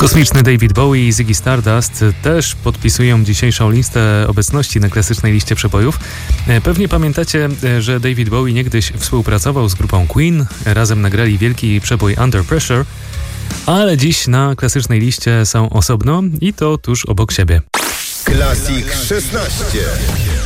Kosmiczny David Bowie i Ziggy Stardust też podpisują dzisiejszą listę obecności na klasycznej liście przebojów. Pewnie pamiętacie, że David Bowie niegdyś współpracował z grupą Queen, razem nagrali wielki przebój Under Pressure, ale dziś na klasycznej liście są osobno i to tuż obok siebie. Classic 16.